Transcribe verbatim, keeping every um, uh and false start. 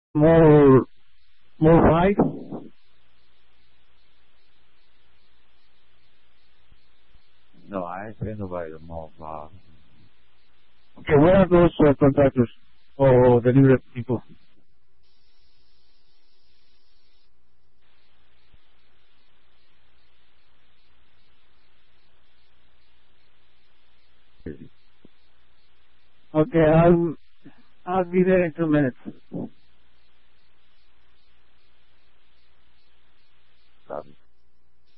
more more five. No, I ain't seen nobody to mow five. Okay, where are those uh, contractors or delivery people? Okay, I'll I'll be there in two minutes.